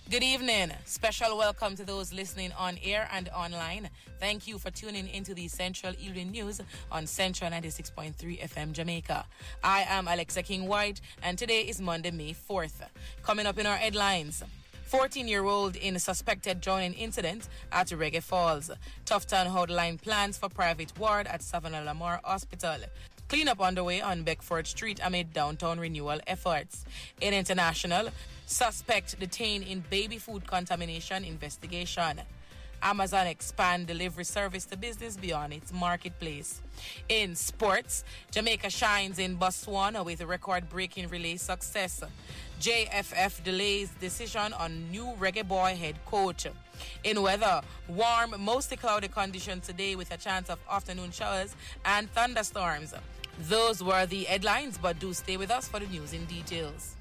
Good evening. Special welcome to those listening on air and online. Thank you for tuning into the Central Evening News on Central 96.3 FM Jamaica. I am Alexa King White, and today is Monday, May 4th. Coming up in our headlines: 14-year-old in suspected drowning incident at Reggae Falls. Tufton hotline plans for private ward at Savannah Lamar Hospital. Cleanup underway on Beckford Street amid downtown renewal efforts. In international, suspect detained in baby food contamination investigation. Amazon expand delivery service to business beyond its marketplace. In sports, Jamaica shines in Botswana with record-breaking relay success. JFF delays decision on new Reggae Boy head coach. In weather, warm, mostly cloudy conditions today with a chance of afternoon showers and thunderstorms. Those were the headlines, but do stay with us for the news in details.